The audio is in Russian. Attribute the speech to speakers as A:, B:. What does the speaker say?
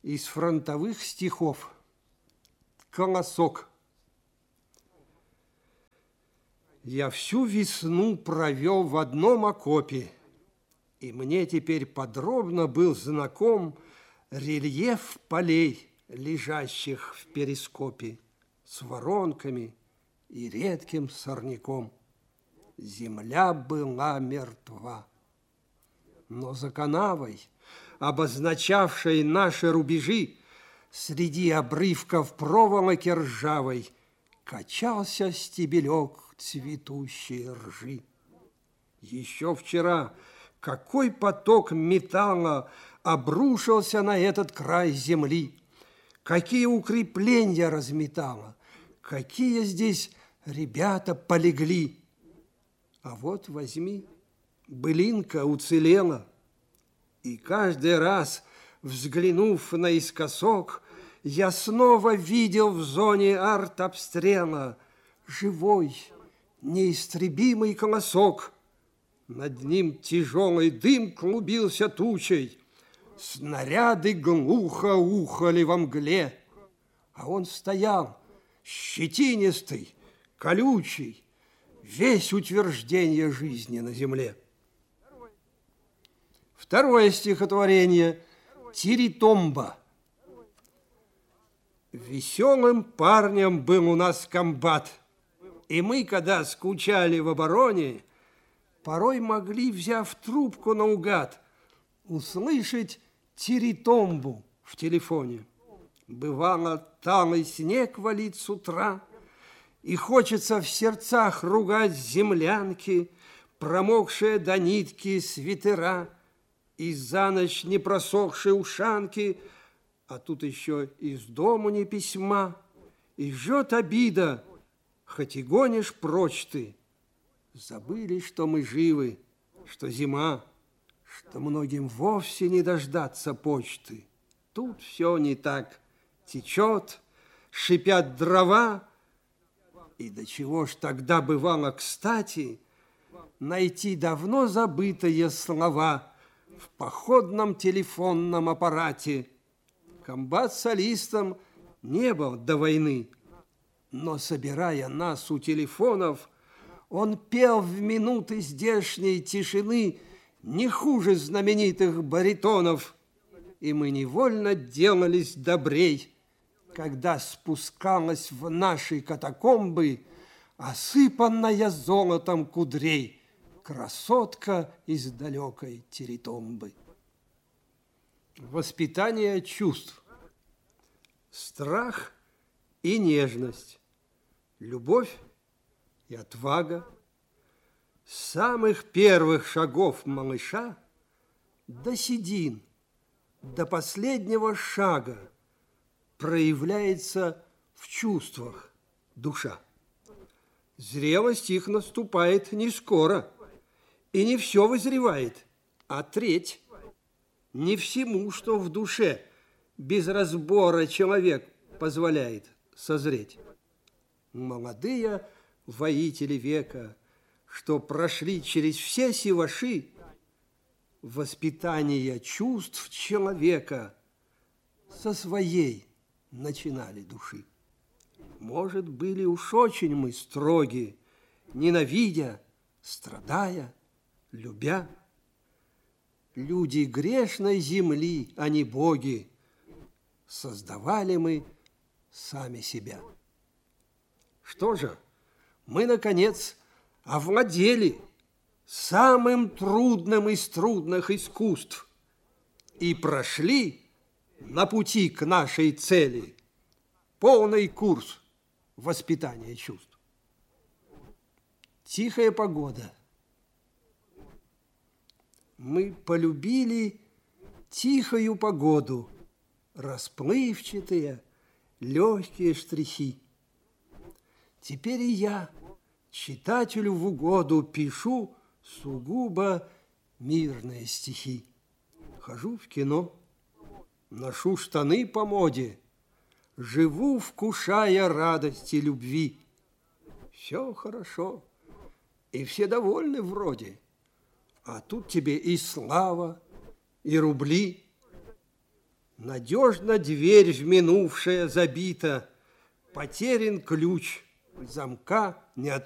A: из фронтовых стихов. Колосок. Я всю весну провел в одном окопе, и мне теперь подробно был знаком рельеф полей, лежащих в перископе, с воронками и редким сорняком. Земля была мертва. Но за канавой, обозначавшей наши рубежи, среди обрывков проволоки ржавой качался стебелек цветущей ржи. Еще вчера какой поток металла обрушился на этот край земли, какие укрепления разметало, какие здесь ребята полегли. А вот возьми, былинка уцелела, и каждый раз, взглянув наискосок, я снова видел в зоне артобстрела живой, неистребимый колосок. Над ним тяжелый дым клубился тучей, снаряды глухо ухали во мгле, а он стоял, щетинистый, колючий, весь утверждение жизни на земле. Второе стихотворение «Тиритомба». Веселым парнем был у нас комбат, и мы, когда скучали в обороне, порой могли, взяв трубку наугад, услышать тиритомбу в телефоне. Бывало, талый снег валит с утра, и хочется в сердцах ругать землянки, промокшие до нитки свитера, и за ночь не просохшие ушанки, а тут еще из дому не письма, и жжет обида, хоть и гонишь прочь ты. Забыли, что мы живы, что зима, что многим вовсе не дождаться почты. Тут все не так, течет, шипят дрова, и до чего ж тогда бывало кстати найти давно забытые слова в походном телефонном аппарате. Комбат солистом не был до войны, но, собирая нас у телефонов, он пел в минуты здешней тишины не хуже знаменитых баритонов, и мы невольно делались добрей, когда спускалась в наши катакомбы осыпанная золотом кудрей красотка из далекой Тиритомбы. Воспитание чувств. Страх и нежность, любовь и отвага. С самых первых шагов малыша до седин, до последнего шага проявляется в чувствах душа. Зрелость их наступает не скоро, и не все вызревает, а треть. Не всему, что в душе, без разбора человек позволяет созреть. Молодые воители века, что прошли через все сиваши, воспитание чувств человека со своей начинали души. Может, были уж очень мы строги, ненавидя, страдая, любя. Люди грешной земли, а не боги, создавали мы сами себя. Что же, мы, наконец, овладели самым трудным из трудных искусств и прошли на пути к нашей цели полный курс воспитания чувств. Тихая погода. Мы полюбили тихую погоду, расплывчатые, легкие штрихи. Теперь и я читателю в угоду пишу сугубо мирные стихи. Хожу в кино, ношу штаны по моде, живу, вкушая радости любви. Все хорошо, и все довольны вроде. А тут тебе и слава, и рубли. Надежно дверь в минувшее забита, потерян ключ, замка не